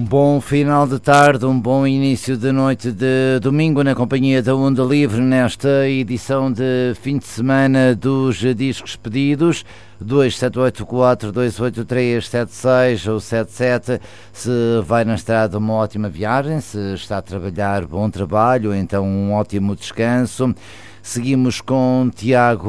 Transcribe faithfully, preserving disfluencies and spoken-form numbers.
bom final de tarde, um bom início de noite de domingo na companhia da Onda Livre nesta edição de fim de semana dos discos pedidos. Dois sete oito quatro, dois oito três, sete seis ou sete sete. Se vai na estrada, uma ótima viagem. Se está a trabalhar, bom trabalho, então um ótimo descanso. Seguimos com Tiago